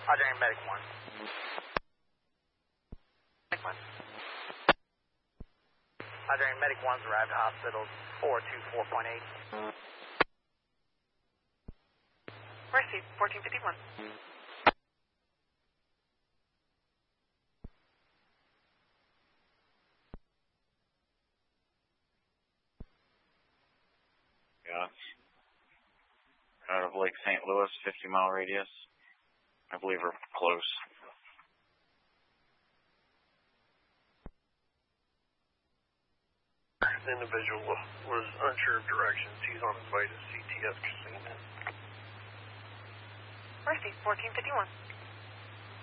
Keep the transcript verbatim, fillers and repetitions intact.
Roger, medic one. Medic one. Roger, medic one's arrived at hospital four two four point eight. Mercy, fourteen fifty-one. Yeah. Out of Lake Saint Louis, fifty mile radius. I believe we're close. The individual was unsure of directions. He's on his way to C T S Casino. Mercy, fourteen fifty-one.